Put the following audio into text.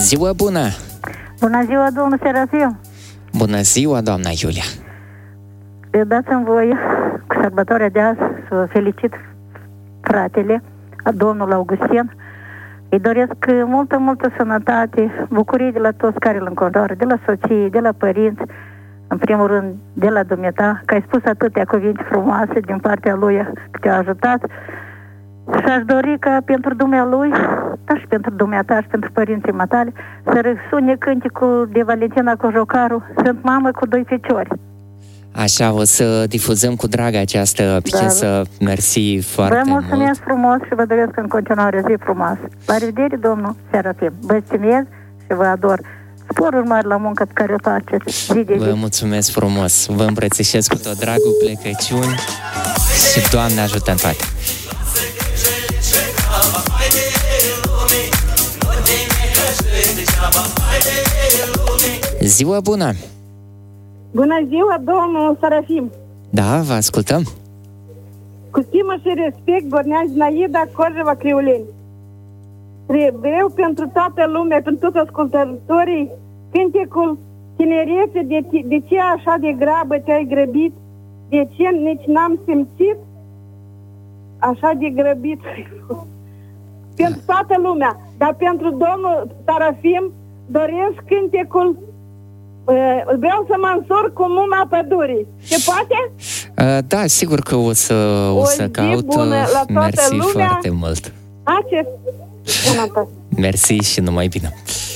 Ziua bună! Bună ziua, domnul Serafim! Bună ziua, doamna Iulia! Dați-mi voie, cu sărbătoarea de azi, să felicit fratele, domnul Augustin. Îi doresc multă sănătate, bucurie de la toți care îl înconjoară, de la soție, de la părinți, în primul rând de la dumneata, că ai spus atâtea cuvinte frumoase din partea lui, că te-a ajutat. Și aș dori ca pentru dumnealui, dar și pentru dumneata și pentru părinții matale, să răsune cânticul de Valentina Cojocaru, Sunt mamă cu doi feciori. Așa, o să difuzăm cu drag această piesă. Mersi foarte mult. Vă mulțumesc frumos și vă doresc în continuare zi frumoasă. La revedere, domnul Serafim. Vă stimez și vă ador. Sporuri mari la muncă pe care o faceți zi de zi. Vă mulțumesc frumos. Vă îmbrățișez cu tot dragul, plecăciuni și Doamne ajută în toate. Ziua bună! Bună ziua, domnul Serafim! Da, vă ascultăm! Cu stimă și respect, Bornean Zinaida, Corjeva, Criuleni. Vreau pentru toată lumea, pentru toți ascultătorii, cântecul Tinerețe, de ce așa de grabă te-ai grăbit? De ce nici n-am simțit așa de grăbit? Pentru toată lumea, dar pentru domnul Serafim doresc cântecul vreau să mă însor cu muma pădurii. Se poate? Da, sigur că o să caut. Mersi lumea. foarte mult. Bună. Mersi și numai bine.